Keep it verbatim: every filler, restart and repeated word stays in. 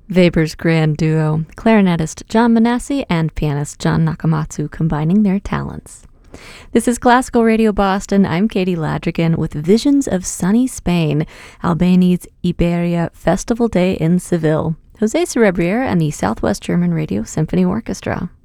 Weber's grand duo, clarinetist John Manassi and pianist John Nakamatsu, combining their talents. This is Classical Radio Boston. I'm Katie Ladrigan with Visions of Sunny Spain, Albani's Iberia Festival Day in Seville. Jose Cerebriere and the Southwest German Radio Symphony Orchestra.